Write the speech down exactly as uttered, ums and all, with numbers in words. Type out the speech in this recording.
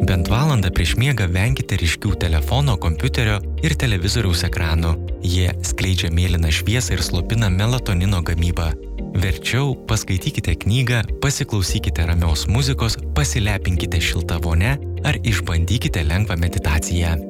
Bent valandą prieš miegą venkite ryškių telefono, kompiuterio ir televizoriaus ekranų. Jie skleidžia mėlyną šviesą ir slopina melatonino gamybą. Verčiau paskaitykite knygą, pasiklausykite ramios muzikos, pasilepinkite šiltą vonę ar išbandykite lengvą meditaciją.